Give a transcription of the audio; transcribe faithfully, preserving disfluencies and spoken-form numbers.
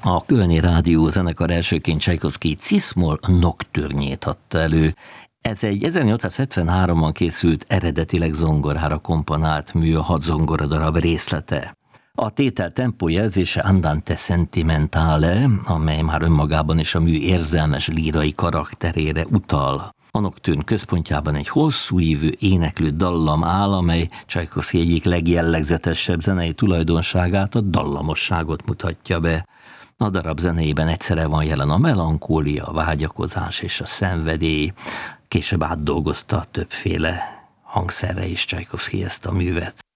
A Kölni Rádió zenekar elsőként Csajkovszky Cisz-moll nocturnyét adta elő. Ez egy ezernyolcszázhetvenháromban készült, eredetileg zongorára komponált mű, a hat zongoradarab részlete. A tétel tempójelzése Andante sentimentale, amely már önmagában is a mű érzelmes lírai karakterére utal. A nocturne központjában egy hosszú ívű éneklő dallam áll, amely Csajkovszky egyik legjellegzetesebb zenei tulajdonságát, a dallamosságot mutatja be. A darab zenéjében egyszerre van jelen a melankólia, a vágyakozás és a szenvedély. Később átdolgozta többféle hangszerre is Csajkovszky ezt a művet.